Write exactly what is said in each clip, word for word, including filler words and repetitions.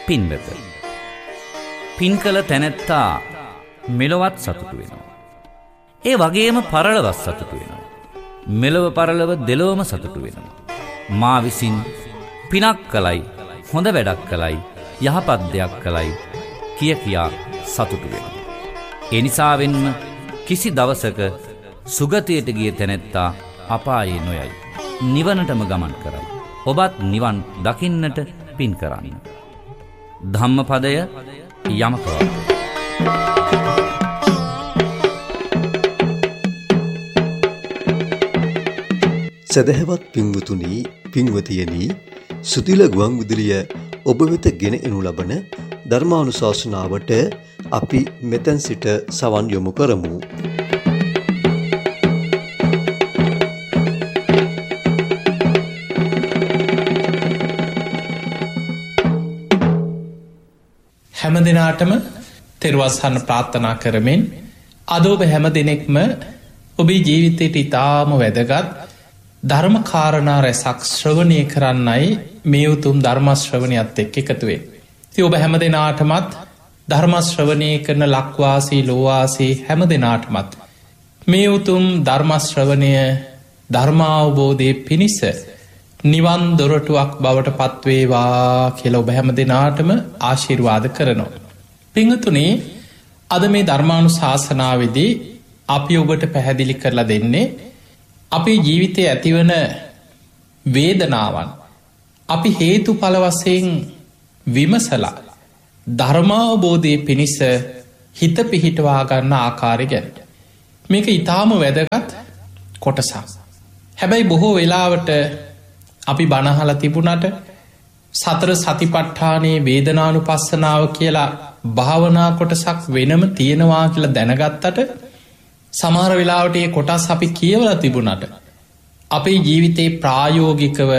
පින්වත. පින් කළ තැනැත්තා මෙලොවත් සතුටු වෙනවා. ඒ වගේම පරලොවත් සතුටු වෙනවා. මෙලොව පරලොව දෙලොවම සතුටු වෙනවා. මා විසින් පිනක් කළයි, හොඳ වැඩක් කළයි, යහපත් දෙයක් කළයි කිය කියා සතුටු වෙනවා. ඒ නිසාවෙන්ම කිසි දවසක සුගතියට ගිය තැනැත්තා අපායේ නොයයි. නිවනටම ගමන් කරයි. ඔබත් නිවන් දකින්නට පින් කරන්න. ධම්මපදය යමකවාද. සදහවත් පින්වතුනි, පින්වතියනි, සුතිල ගුවන් විදුලිය ඔබ වෙත ගෙන එනු ලබන ධර්මානුශාසනාවට අපි මෙතෙන් සිට සවන් යොමු කරමු. හැම දිනාටම තෙරුවන් සරණ ප්‍රාර්ථනා කරමින් අද ඔබ හැම දිනෙකම ඔබේ ජීවිතයට ඉතාම වැදගත් ධර්ම කාරණා රැසක් ශ්‍රවණය කරන්නයි මේ උතුම් ධර්ම ශ්‍රවණයත් එක්ක එකතු වෙන්නේ. ඉතින් ඔබ හැම දිනාටමත් ධර්ම ශ්‍රවණය කරන ලක්වාසී ලෝවාසී හැම දිනාටමත් මේ උතුම් ධර්ම ශ්‍රවණය ධර්මාවබෝධයේ පිණිස නිවන් දොරටුවක් බවට පත්වේවා කියලා ඔබ හැම දිනාටම ආශිර්වාද කරනවා. පින්වතුනි, අද මේ ධර්මානුශාසනාවේදී අපි ඔබට පැහැදිලි කරලා දෙන්නේ අපේ ජීවිතයේ ඇතිවන වේදනාවන් අපි හේතුඵල වශයෙන් විමසලා ධර්මාවබෝධයේ පිණිස හිත පිහිටවා ගන්න ආකාරය ගැන. මේක ඊටාම වැදගත් කොටසක්. හැබැයි බොහෝ වෙලාවට අපි බණ අහලා තිබුණට සතර සතිපට්ඨානයේ වේදනානුපස්සනාව කියලා භාවනා කොටසක් වෙනම තියෙනවා කියලා දැනගත්තට සමහර වෙලාවට ඒ කොටස් අපි කියවලා තිබුණට අපේ ජීවිතේ ප්‍රායෝගිකව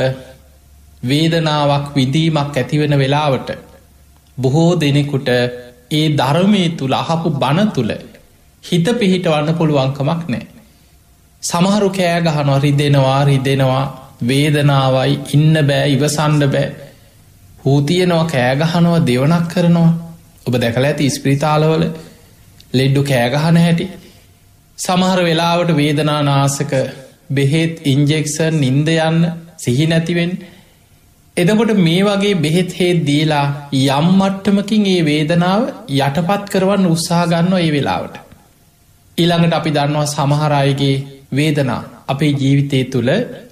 වේදනාවක් විඳීමක් ඇතිවෙන වෙලාවට බොහෝ දෙනෙකුට ඒ ධර්මයේ තුල අහපු බණ තුල හිත පිහිටවන්න පුළුවන්කමක් නැහැ. සමහරු කෑ ගහනවා, රිදෙනවා රිදෙනවා වේදනාවයි, ඉන්න බෑ, ඉවසන්න බෑ, හූ තියනවා, කෑ ගහනවා, දෙවනක් කරනවා. ඔබ දැකලා ඇති ස්පිරිතාලවල ලෙඩ්ඩු කෑ ගහන හැටි. සමහර වෙලාවට වේදනානාශක බෙහෙත්, ඉන්ජෙක්ෂන්, නින්ද යන්න, සිහි නැතිවෙන්න. එතකොට මේ වගේ බෙහෙත් හේත් දීලා යම් මට්ටමකින් ඒ වේදනාව යටපත් කරවන්න උත්සාහ ගන්නවා ඒ වෙලාවට. ඊළඟට අපි දන්නවා සමහර අයගේ වේදනා අපේ ජීවිතය තුළ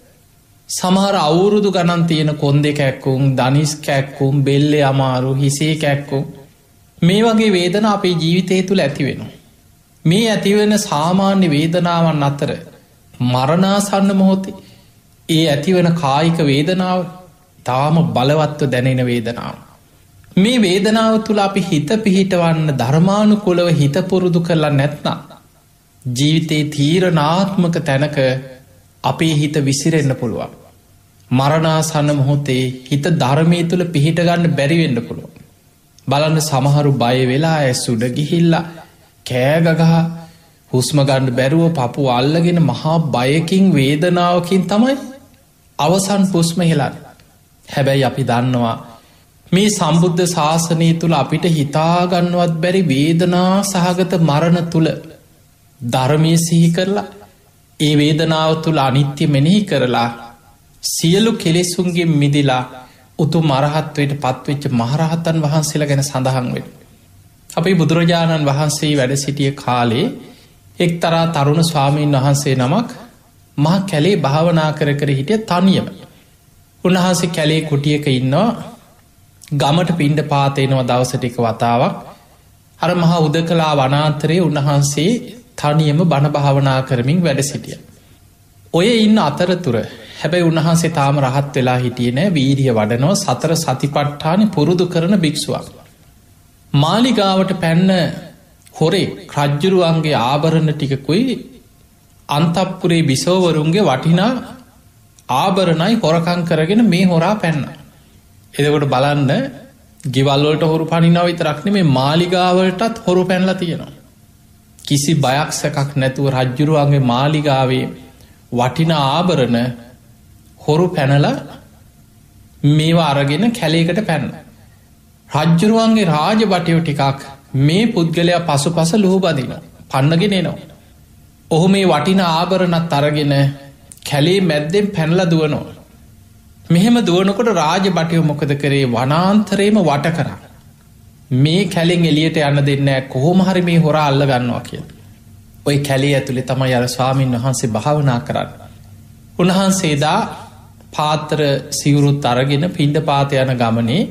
සමහර අවුරුදු ගණන් තියෙන කොන්දේ කැක්කුම්, දනිස් කැක්කුම්, බෙල්ලේ අමාරු, හිසේ කැක්කුම්, මේ වගේ වේදනා අපේ ජීවිතය තුළ ඇති වෙනවා. මේ ඇතිවෙන සාමාන්‍ය වේදනාවන් අතර මරණාසන්න මොහොතේ ඒ ඇතිවෙන කායික වේදනාව තාම බලවත්ව දැනෙන වේදනාව. මේ වේදනාව තුළ අපි හිත පිහිටවන්න ධර්මානුකූලව හිත පුරුදු කරලා නැත්නම් ජීවිතේ තීරණාත්මක තැනක අපේ හිත විසිරෙන්න පුළුවන්. මරණාසන්න මොහොතේ හිත ධර්මයේ තුළ පිහිටගන්න බැරිවෙන්න පුළුවන්. බලන්න සමහරු බය වෙලා ඇස් උඩ ගිහිල්ලා කෑගගහ හුස්ම ගන්න බැරුව පපු අල්ලගෙන මහා බයකින් වේදනාවකින් තමයි අවසන් හුස්ම හෙලන්නේ. හැබැයි අපි දන්නවා මේ සම්බුද්ධ ශාසනය තුළ අපිට හිතාගන්නවත් බැරි වේදනා සහගත මරණ තුළ ධර්මය සිහි කරලා ඒ වේදනාව තුළ අනිත්‍ය මෙනෙහි කරලා සියලු කෙලෙසුන්ගේ මිදිලා උතුම් අරහත්වයට පත්වෙච්ච මහරහතන් වහන්සේලා ගැන සඳහන් වෙන. අපේ බුදුරජාණන් වහන්සේ වැඩ සිටිය කාලේ එක්තරා තරුණ ස්වාමීන් වහන්සේ නමක් මහ කැලේ භාවනා කර කර හිටිය තනියම. උන්වහන්සේ කැලේ කුටියක ඉන්නවා. ගමට පිණ්ඩ පාතේනවා දවසට එක වතාවක්. අර මහා උදකලා වනාන්තරයේ උන්වහන්සේ තනියම බණ භාවනා කරමින් වැඩ සිටිය. ඔය ඉන්න අතරතුර හැබැයි උන්වහන්සේ තාම රහත් වෙලා හිටියේ නෑ, වීරිය වඩනෝ සතර සතිපට්ඨාන පුරුදු කරන භික්ෂුවක්. මාලිගාවට පැන්න හොරේ රජ්ජුරුවන්ගේ ආභරණ ටිකකුයි අන්තප්පුරේ බිසෝවරුන්ගේ වටිනා ආභරණයි හොරකං කරගෙන මේ හොරා පැන්න. එදකොට බලන්න ගෙවල්වලට හොරු පනිනාව විතරක් නෙමේ මාලිගාවලටත් හොරු පැනලා තියෙනවා. කිසි බයක් සැකක් නැතුව රජ්ජුරුවන්ගේ මාලිගාවේ වටිනා ආභරණ හොරු පැනලා මේවා අරගෙන කැලේකට පැන්න. රජ්ජුරුවන්ගේ රාජ බටයෝ ටිකක් මේ පුද්ගලයා පසු පස ලුහුබදින පන්නගෙන එනවා. ඔහු මේ වටින ආභරණත් අරගෙන කැලේ මැද්දෙන් පැනල දුවනවා. මෙහෙම දුවනකොට රාජ බටයෝ මොකද කරේ වනාන්තරේම වට කරා. මේ කැලෙන් එලියට යන්න දෙන්න කොහොමහරි මේ හොරා අල්ල ගන්නවා කිය. ඔය කැලේ ඇතුළේ තමයි අර ස්වාමීන් වහන්සේ භාවනා කරන්න. උන්වහන්සේදා පාත්‍ර සිවුරුත් අරගෙන පිණ්ඩ පාත යන ගමනේ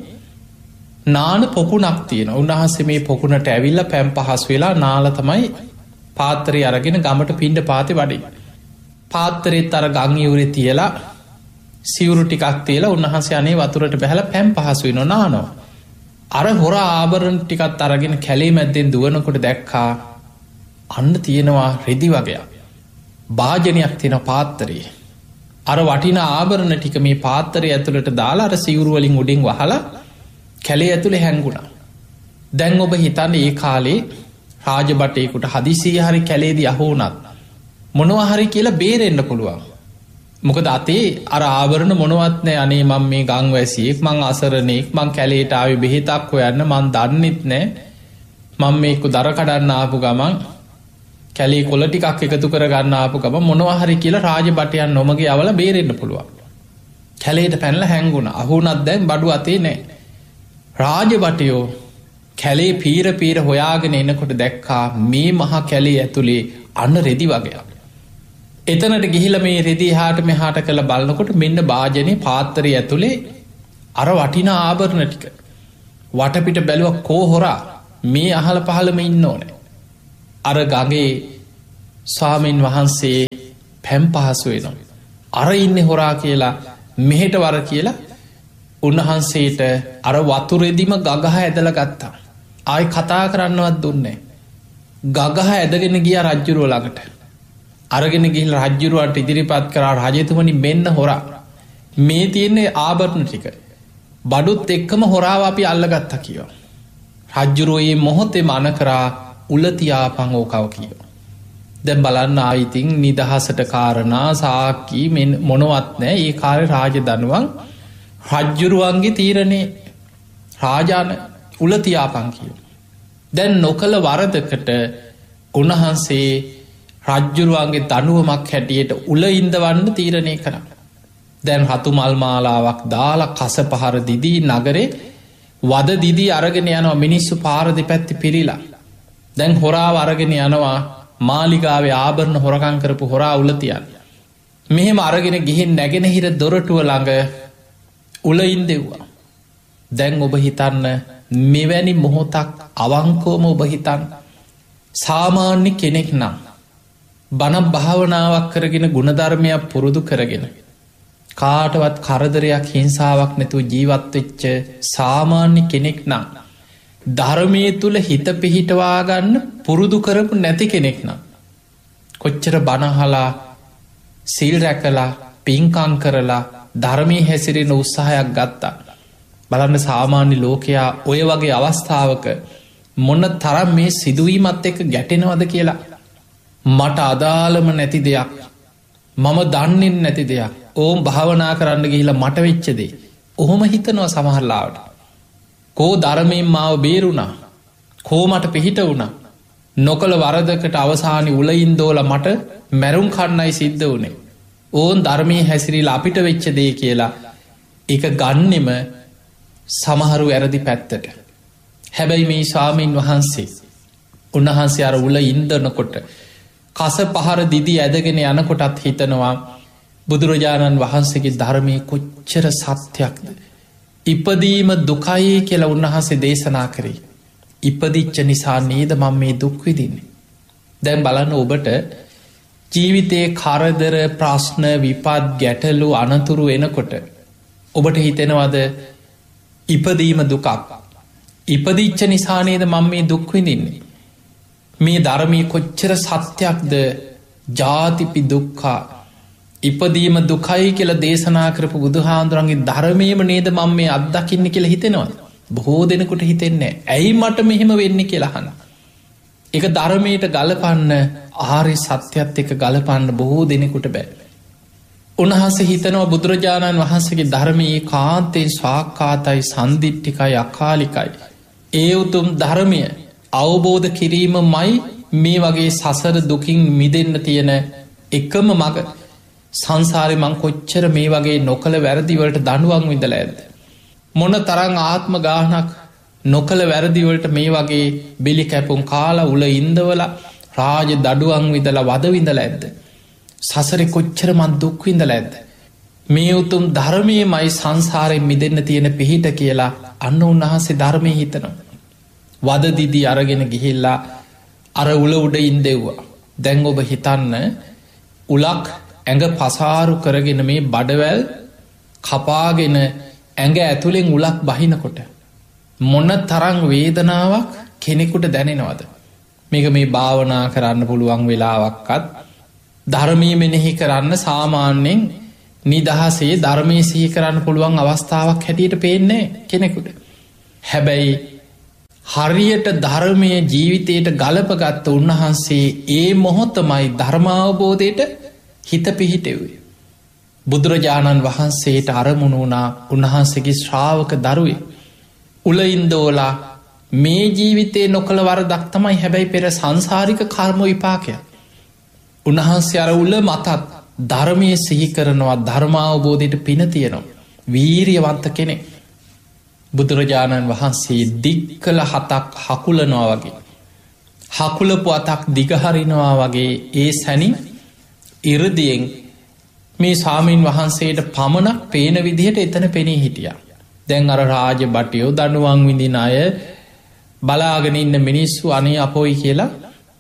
නාන පොකුණක් තියෙන. උන්වහන්සේ මේ පොකුණට ඇවිල්ල පැම් පහස් වෙලා නාල තමයි පාත්තරය අරගෙන ගමට පිණ්ඩ පාති වඩින්. පාත්තරෙත් අර ගංයවුරෙ තියලා සිවුරු ටිකක් තියලා උන්වහන්සේ අනේ වතුරට බැහල පැම් පහස් වෙන නානෝ. අර හොර ආභරණ ටිකත් අරගෙන කැලේ මැද්දෙන් දුවනකොට දැක්කා අන්න තියෙනවා රෙදි වගේ. භාජනයක් තියෙන පාත්තරයේ. අර වටින ආභරණ ටික මේ පාත්තරය ඇතුළට දාලා අර සිවුරුවලින් උඩින් වහලා කැලේ ඇතුළේ හැංගුණා. දැන් ඔබ හිතන්න ඒ කාලේ රාජබටයකුට හදිසිය හරි කැලේදි අහෝනත් මොනවහරි කියලා බේරෙන්න්න පුළුවන්. මොකද අතේ අර ආවරණ මොනවත්නෑ අනේ මං මේ ගංවැසියෙක් මං අසරනෙක් මං කැලේට ආව බෙහිතක් හොයන්න මන් දන්නෙත් නෑ මං මේකු දරකඩන්න ආපු ගමන් කැලේ කොල ටිකක් එකතු කරගන්න ආපු ගම මොනවහරි කියලා රාජබටයන් නොමගේ අවල බේරෙන්න්න පුළුවන්. කැලේට පැනල හැංගුණ අහුනත් දැන් බඩු අතේ නෑ. රාජබටයෝ කැලේ පීර පීර හොයාගෙන එනකොට දැක්කා මේ මහා කැලේ ඇතුළේ අන්න රෙදි වගේ. එතනට ගිහිල මේ රෙදි හාට මෙහාට කළ බලන්නකොට මෙන්න භාජනය පාත්තරය ඇතුළේ අර වටින ආභරණ ටික වටපිට බැලුව කෝ හොරා මේ අහල පහළම ඉන්න ඕනෑ. අර ගගේ ස්වාමීන් වහන්සේ පැම් පහසු වෙනවා. අර ඉන්න හොරා කියලා මෙහෙට වර කියලා උන්වහන්සේට අර වතුරෙදිම ගගහ ඇදල ගත්තා. ආය කතා කරන්නවත් දුන්නේ. ගගහ ඇදගෙන ගිය රජ්ජුරුව ළඟට. අරගෙන ගිහිල් රජ්ජුරුවට ඉදිරිපත් කරා රජතුමනි මෙන්න හොරා. මේ තියන්නේ ආභරණ ටික. බඩුත් එක්කම හොරාව අපි අල්ලගත්ත කියව. රජ්ජුරුවයේ මොහොතේ මන කරා උලතියාපං ඕකව කියව. දැන් බලන්න ආයිතින් නිදහසට කාරණා සාකී මොනවත් නෑ ඒ කාරය රාජ දනුවන් රජ්ජුරුවන්ගේ තීරණය රාජාන උලතියාපං කියව. දැන් නොකළ වරදකට උන්වහන්සේ රජ්ජුරුවන්ගේ දනුවමක් හැටියට උල ඉන්දවන්න තීරණය කර. දැන් හතු මල්මාලාවක් දාල කස පහර දිදී නගරේ වද දිදී අරගෙන යනවා මිනිස්සු පාරදි පැත්ති පිරිලා. දැන් හොරාව අරගෙන යනවා මාලිගාවේ ආභරණ හොරකං කරපු හොරා උලතියන්. මෙහෙම අරගෙන ගිහින් නැගෙන හිර දොරටුව ළඟ උලයින් දෙව්වා. දැන් ඔබ හිතන්න මෙවැනි මොහොතක් අවංකෝම ඔබ හිතන් සාමාන්‍ය කෙනෙක් නම් බණ භාවනාවක් කරගෙන ගුණධර්මයක් පුරුදු කරගෙන කාටවත් කරදරයක් හිංසාවක් නැතුව ජීවත්වෙච්ච සාමාන්‍ය කෙනෙක් නම් ධර්මය තුළ හිත පිහිටවාගන්න පුරුදු කරපු නැති කෙනෙක් නම් කොච්චර බණහලා සිල් රැකලා පින්කං කරලා ධර්මී හැසිරෙන උත්සාහයක් ගත්තා. බලන්න සාමාන්‍ය ලෝකයා ඔය වගේ අවස්ථාවක මොන්න තරම් මේ සිදුවීමත් එක ගැටෙනවද කියලා. මට අදාළම නැති දෙයක් මම දන්නෙන් නැති දෙයක් ඕම් භාවනා කරන්න ගිහිලා මට වෙච්චදේ ඔහොම හිතනවා සමහරලාවට. කෝ ධර්මයෙන් මාව බේරුණා කෝ මට පිහිට වුණා නොකළ වරදකට අවසානි උලයින්දෝල මට මැරුම් කන්නයි සිද්ධ වනේ ඕන් ධර්මය හැසිරිල් අපිට වෙච්ච දේ කියලා එක ගන්නෙම සමහරු ඇරදි පැත්තට. හැබැයි මේ ස්වාමීන් වහන්සේ උන්වහන්සේ අර උල ඉන්දනකොට කස පහර දිදි ඇදගෙන යනකොටත් හිතනවා බුදුරජාණන් වහන්සේගේ ධර්මය කොච්චර සත්‍යයක්ද. ඉපදීම දුකයි කියලා උන්වහන්සේ දේශනා කරේ. ඉපදිච්ච නිසා නේද මම මේ දුක්විදින්නේ. දැන් බලන්න ඔබට ජීවිතයේ කරදර ප්‍රශ්න විපත් ගැටලු අනතුරු එනකොට ඔබට හිතෙනවද ඉපදීම දුකක් ඉපදිච්ච නිසානේද මම මේ දුක්විදින්නේ. මේ ධර්මී කොච්චර සත්‍යයක්ද ජාතිපි දුක්කා ඉපදීම දුකයි කියල දේශනා කරපු බුදුහාන්දුරන්ගේ ධර්මයම නේද මම මේ අත්දකින්න කියලා හිතෙනවා. බොහෝ දෙනෙකුට හිතෙන්නේ ඇයි මට මෙහෙම වෙන්න කියලාහන. එක ධර්මයට ගලපන්න ආරි සත්‍යත් එක ගලපන්න බොහෝ දෙනෙකුට බෑ. උන්වහන්සේ හිතනවා බුදුරජාණන් වහන්සේගේ ධර්මයේ කාන්තයෙන් ස්වාක්කාතයි සන්දිිට්ටිකයි අකාලිකයි. ඒ උතුම් ධර්මය අවබෝධ කිරීම මයි මේ වගේ සසර දුකින් මිදන්න තියෙන එකම මග. සංසාරය මං කොච්චර මේ වගේ නොකළ වැරදිවලට දනුවන් විඳල ඇද. මොන තරං ආත්ම ගානක් නොකළ වැරදිවලට මේ වගේ බිලි කැපුම් කාලා උල ඉන්දවල රාජ දඩුවන් විදල වද විඳල ඇද්ද. සසරෙ කොච්චර මන් දුක්විඳල ඇද්ද. මේ උතුම් ධර්මය මයි සංසාරයෙන් මිදන්න තියෙන පිහිට කියලා අන්න උන්වහන්සේ ධර්මය හිතනවා. වදදිදී අරගෙන ගිහිල්ලා අර උල උඩ ඉන්දෙව්වා. දැන් ඔබ හිතන්න උලක් ඇඟ පසාරු කරගෙන මේ බඩවැල් කපාගෙන ඇඟ ඇතුළෙන් උලක් බහිනකොට. මොන්න තරං වේදනාවක් කෙනෙකුට දැනෙනවද. මේක මේ භාවනා කරන්න පුළුවන් වෙලාවක්කත් ධර්මී මෙනෙහි කරන්න සාමාන්‍යෙන් නිදහසේ ධර්මය සිහි කරන්න පුළුවන් අවස්ථාවක් හැටියට පේන්නේ කෙනෙකුට. හැබැයි හරියට ධර්මය ජීවිතයට ගලපගත්ත උන්වහන්සේ ඒ මොහොත්තමයි ධර්මාවබෝධයට හිත පිහිටෙවේ. බුදුරජාණන් වහන්සේට අරමුණ වුණා උන්වහන්සේගේ ශ්‍රාවක දරුවේ. උලඉන්දෝලා මේ ජීවිතේ නොකළ වරදක් තමයි හැබැයි පෙර සංසාරික කර්ම විපාකය. උන්වහන්සේ අර උල්ල මතත් ධර්මය සිහි කරනවා ධර්මාවබෝධයට පින තියෙනවා. වීරියවන්ත කෙනෙක්. බුදුරජාණන් වහන්සේ දික් කළ හතක් හකුලනවා වගේ. හකුලපු අතක් දිගහරිනවා වගේ ඒ සැනින් ඉරදියෙන් මේ සාමීන් වහන්සේට පමණක් පේන විදිහට එතන පෙනී හිටිය. දැන් අර රාජ බටයෝ දනුවන් විඳින අය බලාගෙන ඉන්න මිනිස්සු අනේ අපෝයි කියලා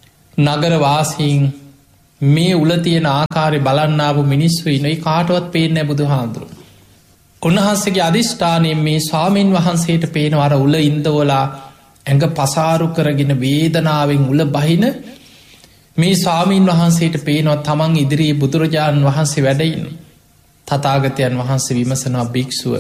නගරවාසීන් මේ උල තියෙන ආකාරය බලන්නාපු මිනිස්සු ඉනයි කාටවත් පේනෑ බුදු හාන්දුරු. උන්වහන්සේගේ අධිෂ්ඨානයෙන් මේ ස්වාමීන් වහන්සේට පේනවර උල ඉන්දවලා ඇඟ පසාරු කරගෙන වේදනාවෙන් උල බහින මේ ස්වාමීන් වහන්සේට පේනවත් තමන් ඉදිරී බුදුරජාණන් වහන්සේ වැඩයින්න. තතාගතයන් වහන්සේ විමසනවා භික්‍ෂුව.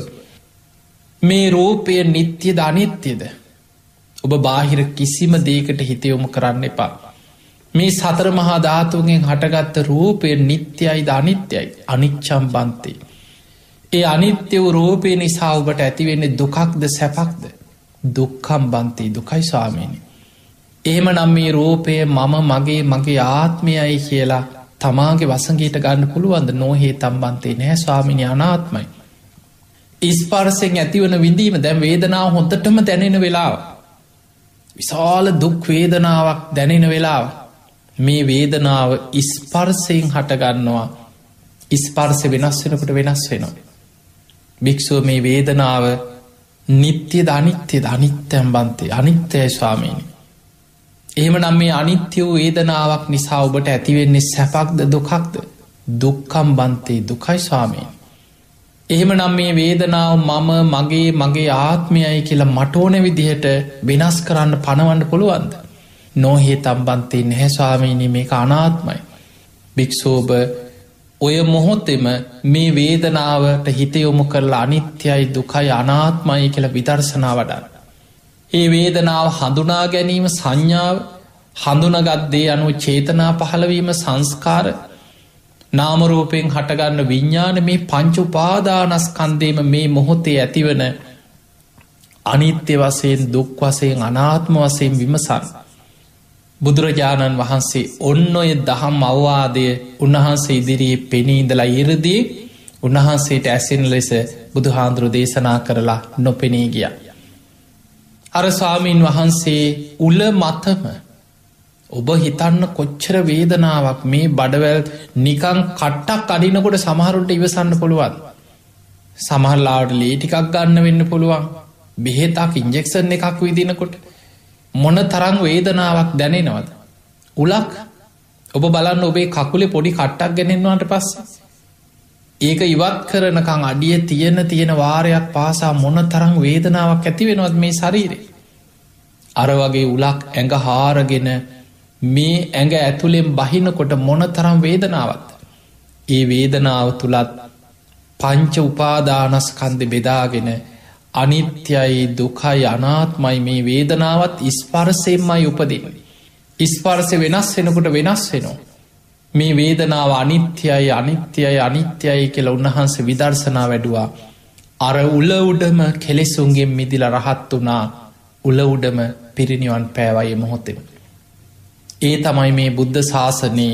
මේ රූපය නිත්‍යද අනිත්‍යද. ඔබ බාහිර කිසිම දේකට හිතයොම කරන්න එපා. මේ සතර මහා ධාතුන්ගෙන් හටගත්ත රූපය නිත්‍යයි ධනිත්‍යයි අනිච්චම් බන්තේ. ඒ අනිත්‍ය වූ රූපය නිසා ඔබට ඇතිවෙන්නේ දුකක්ද සැපක්ද දුක්කම් බන්තේ දුකයි ස්වාමීනි. එහෙම නම් මේ රූපය මම මගේ මගේ ආත්මයයි කියලා තමාගේ වසගේට ගන්න පුළුවන්ද නොහේ තම්බන්තේ නෑ ස්වාමිනි අනාත්මයි. ඉස්පර්සෙන් ඇතිවන විඳීම දැන් වේදනාව හොඳටම දැනෙන වෙලාව. විශාල දුක් වේදනාවක් දැනෙන වෙලාව. මේ වේදනාව ඉස්පර්සයෙන් හටගන්නවා ඉස්පර්ස වෙනස් වෙනකට වෙනස් වෙනවා. භික්‍ෂුව මේ වේදනාව නිත්‍ය ධනිත්‍ය ධනිත්‍යයම් බන්තේ අනිත්‍යය ස්වාමීනි. එහෙම නම් මේ අනිත්‍ය වූ වේදනාවක් නිසා ඔබට ඇතිවෙන්නේ සැපක්ද දුකක්ද දුක්කම් බන්තේ දුකයි ස්වාමීනි. එහෙම නම් මේ වේදනාව මම මගේ මගේ ආත්මයයි කියලා මටෝන විදිහට වෙනස් කරන්න පනවන්න පුළුවන්ද. නොහේ තම්බන්තේ නැහැ ස්වාමීනී මේක අනාත්මයි. භික්‍ෂෝභ ඔය මොහොතෙම මේ වේදනාවට හිතයොමු කරලා අනිත්‍යයි දුකයි අනාත්මයි කියලා විදර්ශනා වඩන්න. ඒ වේදනාව හඳුනා ගැනීම සංඥාව හඳුනගත්දේ අනුව චේතනා පහළවීම සංස්කාර නාමරූපයෙන් හටගන්න විඤ්ඥාන මේ පංචුපාදානස්කන්දේම මේ මොහොතේ ඇතිවන අනිත්‍ය වසයෙන් දුක් වසයෙන් අනාත්ම වසයෙන් විමසන්. බුදුරජාණන් වහන්සේ ඔන්න ඔය දහම් අවවාදය උන්වහන්සේ ඉදිරියේ පෙනීදලා ඉරදී උන්වහන්සේට ඇසෙන් ලෙස බුදුහාන්දුරු දේශනා කරලා නොපෙනී ගිය. අර ස්වාමීන් වහන්සේ උල මතම ඔබ හිතන්න කොච්චර වේදනාවක් මේ බඩවැල් නිකං කට්ටක් අඩිනකොට සමහරුන්ට ඉවසන්න පුළුවන්. සමහරලාට ලේ ටිකක් ගන්න වෙන්න පුළුවන් බෙහෙතක් ඉන්ජෙක්ෂන් එකක් විදිනකොට මොන තරං වේදනාවක් දැනෙනවද. උලක් ඔබ බලන්න ඔබේ කකුලේ පොඩි කට්ටක් ගැනෙන්වාට පස්ස. ඒක ඉවත් කරනකං අඩිය තියෙන තියෙන වාරයක් පාසා මොන තරං වේදනාවක් ඇති වෙනවත් මේ ශරීරේ. අර වගේ උලක් ඇඟ හාරගෙන මේ ඇඟ ඇතුළෙන් බහිනකොට මොන තරම් වේදනාවත්. ඒ වේදනාව තුළත් පංච උපාදානස්කන්ද බෙදාගෙන අනිත්‍යයි දුකයි අනාත්මයි මේ වේදනාවත් ඉස්පර්සයෙන්මයි උපදින. ඉස්පර්සය වෙනස් වෙනකොට වෙනස් වෙනවා. මේ වේදනාව අනිත්‍යයි අනිත්‍යයි අනිත්‍යයි කියලා උන්වහන්සේ විදර්ශනා වැඩුවා. අර උල උඩම කෙලෙසුන්ගෙන් මිදිලා රහත් වුණා. උල උඩම පිරිනිවන් පෑවයි මොහොතෙම. ඒ තමයි මේ බුද්ධ ශාසනයේ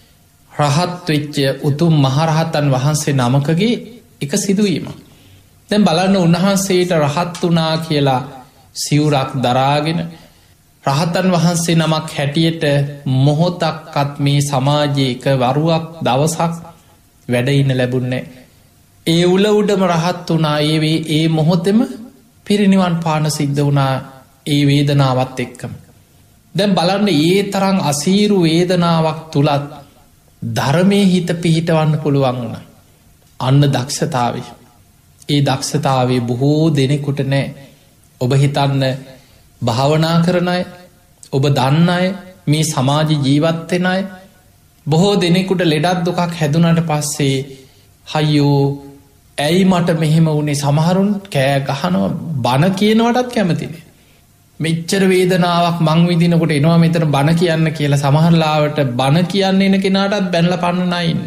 රහත් වෙච්ච උතුම් මහරහතන් වහන්සේ නමකගේ එක සිදුවීම. දැන් බලන්න උන්වහන්සේට රහත් වුණා කියලා සිවුරක් දරාගෙන රහතන් වහන්සේ නමක් හැටියට මොහොතක්කත් මේ සමාජයේ එක වරුවක් දවසක් වැඩඉන්න ලැබුන්නේ. ඒ උල උඩම රහත් වනා ඒවේ ඒ මොහොතෙම පිරිනිවන් පාන සිද්ධ වනා ඒ වේදනාවත් එක්කම. දැන් බලන්න ඒ තරං අසීරු වේදනාවක් තුළත් ධර්මය හිත පිහිටවන්න පුළුවන් වුණ. අන්න දක්ෂතාව. ඒ දක්ෂතාවේ බොහෝ දෙනෙකුට නෑ. ඔබ හිතන්න භාවනා කරන අය, ඔබ දන්න අය, මේ සමාජ ජීවත්වෙන අය, බොහෝ දෙනෙකුට ලෙඩත් දුකක් හැදුනට පස්සේ හයියෝ ඇයි මට මෙහෙම වුණේ සමහරුන් කෑ ගහනව බණ කියනවටත් කැමතිනේ. මෙච්චර වේදනාවක් මං විදිනකොට එනවා මෙතන බණ කියන්න කියලා සමහරලාවට බණ කියන්න එන කෙනාටත් බැනල පන්නනයින්න.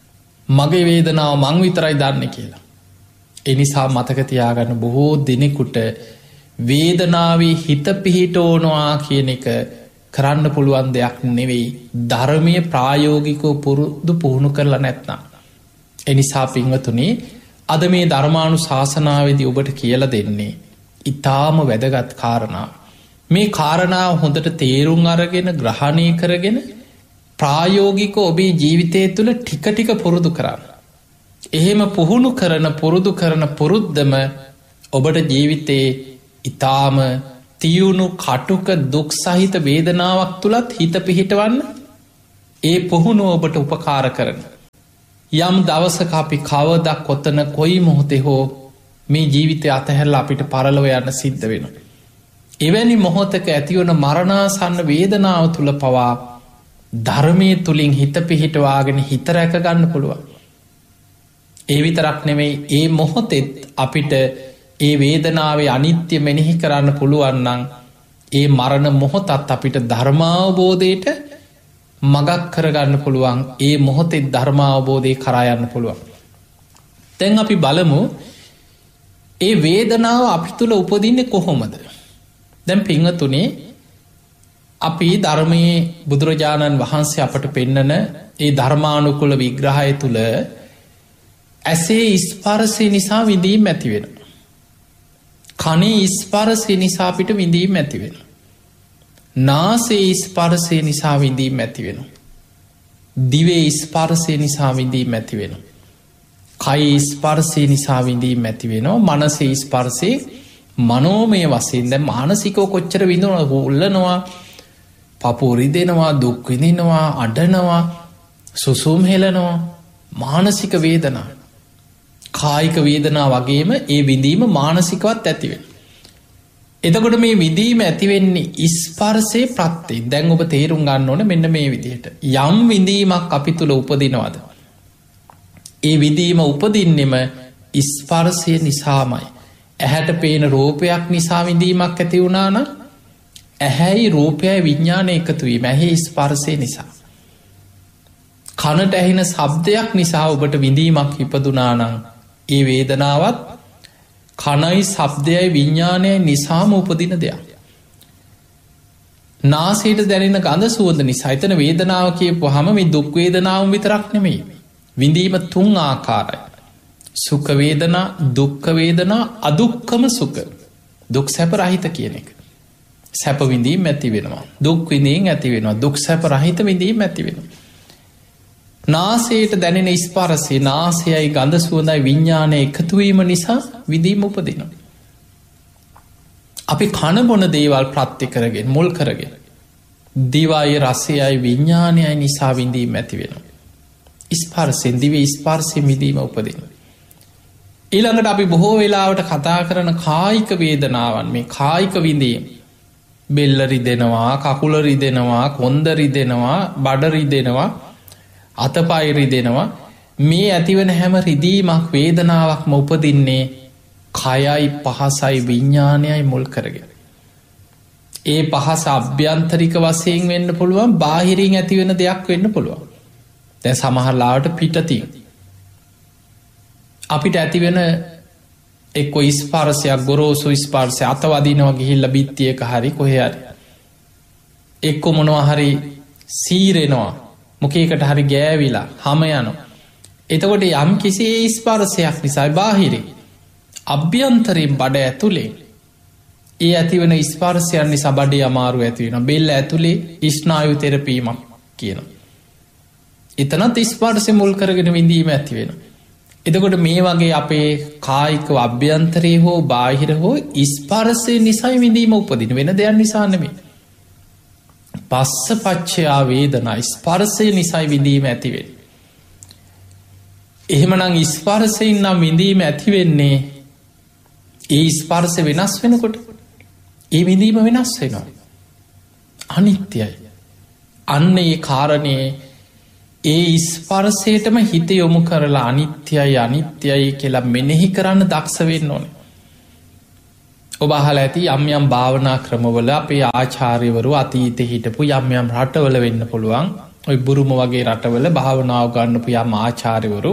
මගේ වේදනාව මං විතරයි දන්න කියලා. එනිසා මතකතියාගන්න බොහෝ දෙනෙකුට වේදනාවේ හිත පිහිටෝනවා කියන එක කරන්න පුළුවන් දෙයක් නෙවෙයි ධර්මය ප්‍රායෝගිකෝ පුරුදු පුහුණු කරලා නැත්නම්. එනිසා පින්වතුනේ අද මේ ධර්මානු ශාසනාවේදී ඔබට කියල දෙන්නේ ඉතාම වැදගත් කාරණාව. මේ කාරණාව හොඳට තේරුම් අරගෙන ග්‍රහණය කරගෙන ප්‍රායෝගික ඔබේ ජීවිතය තුළ ටික ටික පුරුදු කරන්න. එහෙම පුහුණු කරන පුරුදු කරන පුරුද්ධම ඔබට ජීවිතයේ ඉතාම තියුණු කටුක දුක් සහිත වේදනාවක් තුළත් හිත පිහිටවන්න ඒ පුහුණු ඔබට උපකාර කරන. යම් දවසක අපි කවදක් කොත්තන කොයි මොහොතේ හෝ මේ ජීවිතය අතහැරල අපිට පරලව යන්න සිද්ධ වෙන. එවැනි මොහොතක ඇතිවන මරණාසන්න වේදනාව තුළ පවා ධර්මය තුළින් හිත පිහිටවාගෙන හිත රැක ගන්න පුළුවන්. ඒ විතරක් නෙවෙයි ඒ මොහොතෙත් අපිට ඒ වේදනාවේ අනිත්‍ය මෙනෙහි කරන්න පුළුවන්නන් ඒ මරණ මොහොතත් අපිට ධර්මාවබෝධයට මගක් කරගන්න පුළුවන්. ඒ මොහොතෙත් ධර්මාවබෝධය කරායන්න පුළුවන්. තැන් අපි බලමු ඒ වේදනාව අපි තුළ උපදින්න කොහොමද. දැන් පිංහතුනේ අපි ධර්මයේ බුදුරජාණන් වහන්සේ අපට පෙන්නන ඒ ධර්මානුකුල විග්‍රහය තුළ ඇසේ ස්පර්ශය නිසා විඳීම් ඇතිවෙන. කනේ ස්පර්ශය නිසා අපිට විඳීම් ඇතිවෙන. නාසේ ස්පර්ශය නිසා විඳීම් ඇතිවෙන. දිවේ ස්පර්ශය නිසා විඳීම් ඇතිවෙන. කයි ස්පර්ශය නිසා විඳීම් ඇතිවෙනවා. මනසේ ස්පර්ශය මනෝමය වසයෙන් දැ මානසිකෝ කොච්චර විඳුන උල්ලනවා පපුරි දෙනවා දුක්විදිනවා අඩනවා සුසුම් හෙලනවා මානසික වේදනා කායික වේදනා වගේම ඒ විඳීම මානසිකවත් ඇතිවෙන. එතකොට මේ විදීම ඇතිවෙන්නේ ස්පර්සය ප්‍රත්තිේ දැන් ඔබ තේරුම් ගන්න ඕන මෙන්න මේ විදිහට යම් විඳීමක් අපි තුළ උපදිනවාද. ඒ විදීම උපදින්නෙම ස්පර්සය නිසාමයි. ඇහැට පේන රූපයක් නිසා විඳීමක් ඇති වුණාන ඇහැයි රූපයයි විඤ්ඥානය එකතුවීම ඇහි ස්පර්සය නිසා. කනට ඇහෙන සබ්දයක් නිසා ඔබට විඳීමක් හිපදුනානං ඒ වේදනාවත් කනයි සබ්දයයි විඤ්ඥානය නිසාම උපදින දෙයක්. නාසේට දැනෙන ගඳ සුවඳ නිසා එතන වේදනාව කියපු හම මේ දුක්වේදනාවම් විතරක් නෙමෙයි. විඳීම තුන් ආකාරයි. සුකවේදනා දුක්කවේදනා අදුක්කම සුක දුක් සැප රහිත කියන එක. සැප විඳීම් ඇති වෙනවා. දුක් විඳීම් ඇති වෙනවා. දුක් සැප රහිත විඳීම් ඇති වෙනවා. නාසයට දැනෙන ස්පර්ශය නාසයයි ගඳ සුවඳයි විඤ්ඥානය එකතුවීම නිසා විදීම උපදින. අපි කණබොන දේවල් ප්‍රත්්‍ය කරගෙන මුල් කරගෙන. දිවායි රසයයි විඤ්ඥානයයි නිසා විඳීම ඇති වෙන. ස්පර්සෙන් දිවේ ස්පර්සය විදීම උපදින. ඊළඟට අපි බොහෝ වෙලාවට කතා කරන කායික වේදනාවන් මේ කායික විඳීම. බෙල්ලරි දෙනවා කකුලරි දෙනවා කොන්දරි දෙනවා බඩරි දෙනවා අතපයිරි දෙනවා මේ ඇතිවන හැම රිදීමක් වේදනාවක්ම උපදින්නේ කයයි පහසයි විඤ්ඥානයයි මුල් කරගෙන. ඒ පහස අභ්‍යන්තරික වසයෙන් වෙන්න පුළුවන් බාහිරින් ඇතිවෙන දෙයක් වෙන්න පුළුවන්. දැ සමහරලාට පිටති අපිට ඇතිවෙන එක්කො ඉස්පාරසයක් ගොරෝසු ඉස්පාර්සය අතවදිනවා ගිහිල්ල බිත්තියක හරි කොහෙරි එක්කො මොනවහරි සීරෙනවා මොකේකට හරි ගෑවිලා හම යනු එතකොට යම් කිසි ඉස්පාරසයක් නිසායි බාහිරේ අභ්‍යන්තරයෙන් බඩ ඇතුළේ ඒ ඇතිවන ඉස්පාර්සයන් නිසා බඩේ අමාරු ඇතිවෙන බෙල්ල ඇතුළේ ඉස්නායු තෙරපීමක් කියන එතනත් ඉස්පාර්සය මුල් කරගෙන විඳීම ඇතිවෙන එතකොට මේ වගේ අපේ කායික අභ්‍යන්තරයේ හෝ බාහිර හෝ ඉස්පාර්සය නිසයි විඳීම උපදින වෙන දෙයක් නිසානෙමේ පස්ස පච්චයා වේදනා ස්පර්ශය නිසයි විඳීම ඇතිවෙන් එහෙමනම් ස්පර්ශයෙන් නම් විඳීම ඇතිවෙන්නේ ඒ ස්පර්ශ වෙනස් වෙනකොට ඒ විඳීම වෙනස් වෙනවා අනිත්‍යයි අන්න ඒ කාරණයේ ඒ ස්පර්ශයටම හිත යොමු කරලා අනිත්‍යයි අනිත්‍යයි කියලා මෙනෙහි කරන්න දක්ෂ වෙන්න ඕනේ ඔබ අහල ඇති යම් යම් භාවනා ක්‍රමවල අපේ ආචාර්යවරු අතීතෙ හිටපු යම් යම් රටවල වෙන්න පුළුවන් ඔය බුරුම වගේ රටවල භාවනාව ගන්නපු යම් ආචාර්යවරු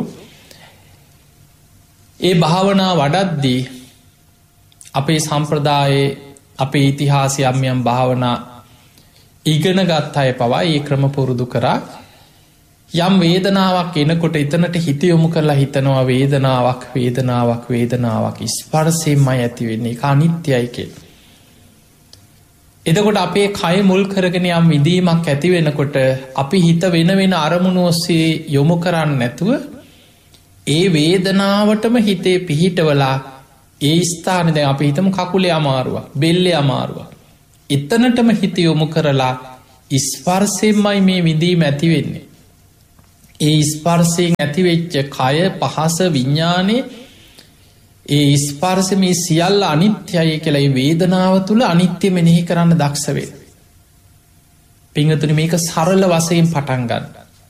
ඒ භාවනා වඩද්දී අපේ සම්ප්‍රදායේ අපේ ඉතිහාසය යම් යම් භාවනා ඉගෙන ගත් අය පවා ඒ ක්‍රම පුරුදු කරා යම් වේදනාවක් එනකොට එතනට හිත යොමු කරලා හිතනවා වේදනාවක් වේදනාවක් වේදනාවක් ස්පර්ශයෙන්මයි ඇතිවෙන්නේ එක අනිත්‍යයි කියල. එතකොට අපේ කය මුල් කරගෙන යම් විඳීමක් ඇති වෙනකොට අපි හිත වෙන වෙන අරමුණු ඔස්සේ යොමු කරන්න නැතුව ඒ වේදනාවටම හිතේ පිහිටවලා ඒ ස්ථානද අපි හිතම කකුලේ අමාරුව බෙල්ලෙ අමාරුව. එතනටම හිත යොමු කරලා ස්පර්ශයෙන්මයි මේ විඳීම ඇතිවෙන්නේ. ඒ ස්පර්ශයෙන් ඇතිවෙච්ච කය පහස විඤ්ඥානය ඒ ස්පර්ශ මේ සියල්ල අනිත්‍යය කියලයි වේදනාව තුළ අනිත්‍ය මෙනෙහි කරන්න දක්ෂවේ. පිංහතුන මේක සරල වසයෙන් පටන්ගන්න.